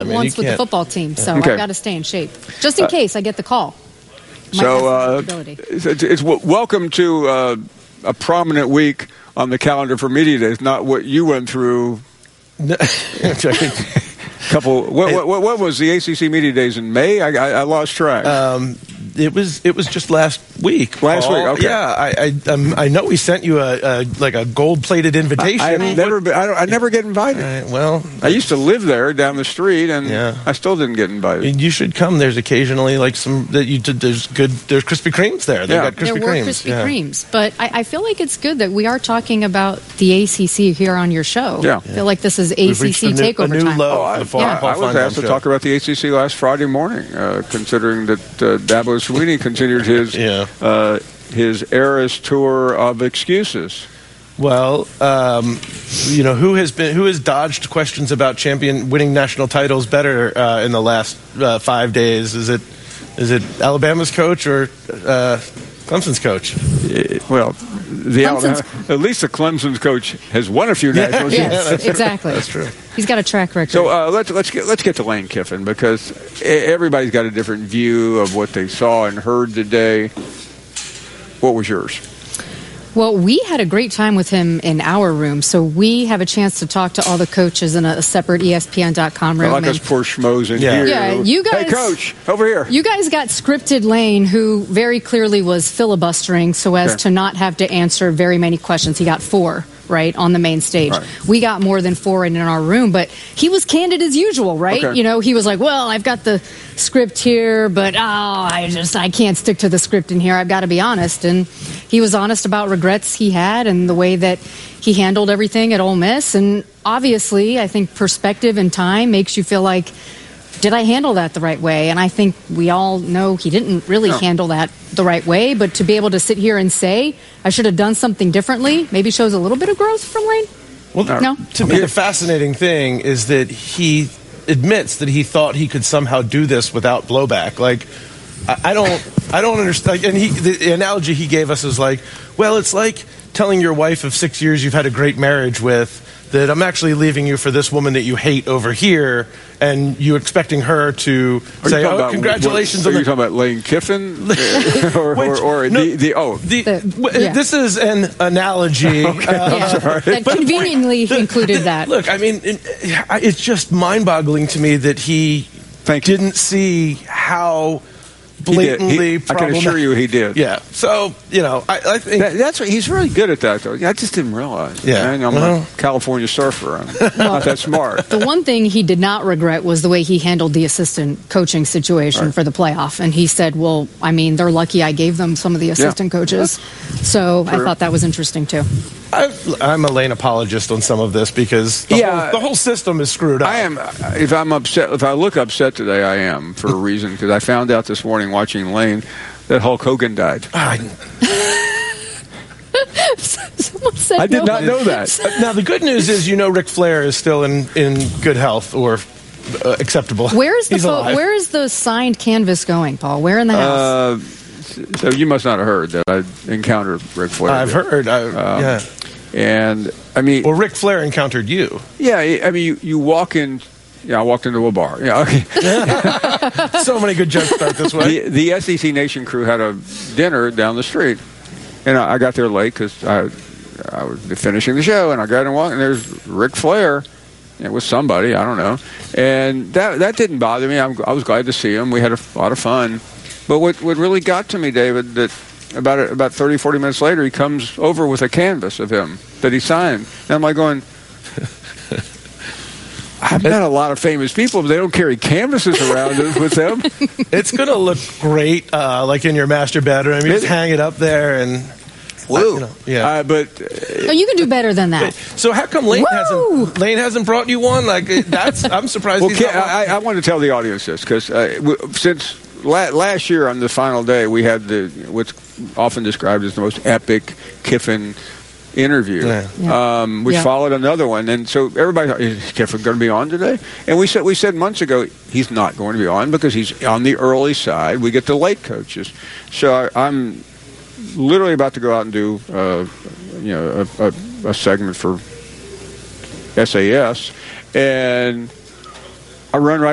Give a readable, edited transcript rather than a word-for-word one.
once with the football team, so Okay. I've got to stay in shape. Just in case I get the call. It's welcome to a prominent week on the calendar for media days, not what you went through. What was the ACC media days in May? I lost track. It was just last week. Last week, okay. Yeah, I know we sent you a gold-plated invitation. I never get invited. Well, I used to live there down the street, and I still didn't get invited. You should come. There's occasionally there's Krispy Kremes there. They got Krispy there were Kremes. Krispy Kremes, but I feel like it's good that we are talking about the ACC here on your show. Yeah. I feel like this is We've ACC reached takeover a new time. low. I was asked to talk about the ACC last Friday morning, considering that Dabo Swinney continued his Eras tour of excuses. Well, who has dodged questions about winning national titles better in the last 5 days? Is it Alabama's coach or Clemson's coach? At least the Clemson's coach has won a few national titles. Yes, exactly. That's true. He's got a track record. So let's get to Lane Kiffin, because everybody's got a different view of what they saw and heard today. What was yours? Well, we had a great time with him in our room, so we have a chance to talk to all the coaches in a separate ESPN.com room. Like us poor schmoes in here. Yeah, you guys. Hey, Coach, over here. You guys got scripted Lane, who very clearly was filibustering so as to not have to answer very many questions. He got 4, right, on the main stage. Right. We got more than 4 in our room, but he was candid as usual, right? Okay. He was like, well, I've got the script here, but I can't stick to the script in here. I've got to be honest. And he was honest about regrets he had and the way that he handled everything at Ole Miss. And obviously, I think perspective and time makes you feel like, did I handle that the right way? And I think we all know he didn't really handle that the right way. But to be able to sit here and say, I should have done something differently, maybe shows a little bit of growth from Lane. Well, no? To me, the fascinating thing is that he admits that he thought he could somehow do this without blowback. Like, I don't understand. And the analogy he gave us is like, well, it's like telling your wife of 6 years you've had a great marriage with that I'm actually leaving you for this woman that you hate over here, and you expecting her to say, "Oh, congratulations!" Are you talking about Lane Kiffin, This is an analogy. That conveniently included that. Look, I mean, it's just mind-boggling to me that he didn't see how blatantly I can assure you he did. Yeah. So, I think that's what he's really good at that, though. I just didn't realize. Yeah. Man, I'm a California surfer. I'm not that smart. The one thing he did not regret was the way he handled the assistant coaching situation for the playoff. And he said, well, I mean, they're lucky I gave them some of the assistant coaches. So I thought that was interesting, too. I'm a Lane apologist on some of this because the whole system is screwed up. I am. If I'm upset, if I look upset today, I am for a reason, because I found out this morning watching Lane that Hulk Hogan died. Someone said I did not know that. Now, the good news is, Ric Flair is still in good health or acceptable. Where is alive. Where is the signed canvas going, Paul? Where in the house? So you must not have heard that I encountered Ric Flair. I've heard. And I mean, well, Ric Flair encountered you. Yeah, I mean, you walk in. Yeah, I walked into a bar. Yeah, okay. So many good jokes start this way. The SEC Nation crew had a dinner down the street, and I got there late because I was finishing the show, and I got in and there's Ric Flair. It was somebody, I don't know, and that didn't bother me. I was glad to see him. We had a lot of fun. But what really got to me, David, that about 30, 40 minutes later, he comes over with a canvas of him that he signed. And I'm like going, I've met a lot of famous people, but they don't carry canvases around with them. It's going to look great, like in your master bedroom. You just hang it up there and... Woo. But you can do better than that. So how come Lane hasn't brought you one? Like I'm surprised. Well, I want to tell the audience this because since last year on the final day we had what's often described as the most epic Kiffin interview, which followed another one, and so everybody thought, is Kiffin going to be on today? And we said months ago he's not going to be on because he's on the early side. We get the late coaches, so I'm literally about to go out and do a segment for SAS, and I run right